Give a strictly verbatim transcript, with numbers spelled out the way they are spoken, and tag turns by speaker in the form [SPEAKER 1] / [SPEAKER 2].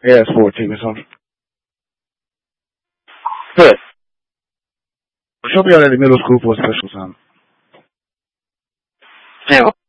[SPEAKER 1] Yeah, it's fourteen or something.
[SPEAKER 2] Good.
[SPEAKER 1] She'll be out at the middle school for a special time.
[SPEAKER 2] Yeah.